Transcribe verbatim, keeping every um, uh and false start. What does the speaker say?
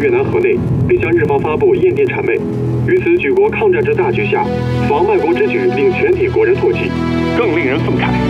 越南河内，并向日方发布验电谄媚。于此举国抗战之大局下，妨卖国之举令全体国人唾弃。 更令人愤慨，